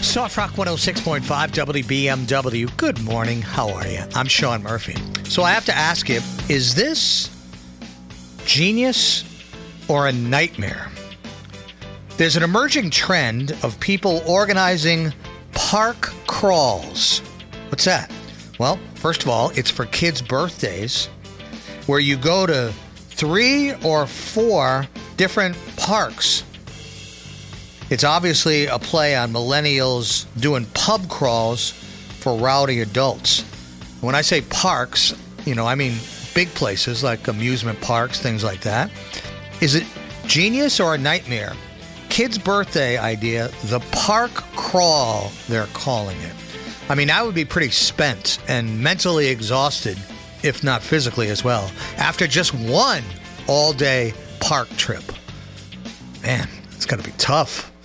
Soft Rock 106.5 WBMW. Good morning. How are you? I'm Sean Murphy. So I have to ask you, is this genius or a nightmare? There's an emerging trend of people organizing park crawls. What's that? Well, first of all, it's for kids' birthdays, where you go to 3 or 4 different parks. It's obviously a play on millennials doing pub crawls for rowdy adults. When I say parks, I mean big places like amusement parks, things like that. Is it genius or a nightmare? Kid's birthday idea, the park crawl, they're calling it. I mean, I would be pretty spent and mentally exhausted, if not physically as well, after just one all-day park trip. Man, it's going to be tough.